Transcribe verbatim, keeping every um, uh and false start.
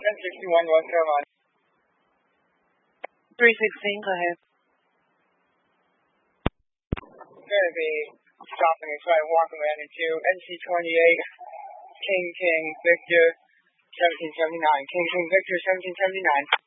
ten sixty-one, North Carolina. three sixteen, go ahead. Going to be stopping and trying to walk around into N C twenty-eight, King King Victor seventeen seventy-nine. King King Victor seventeen seventy-nine.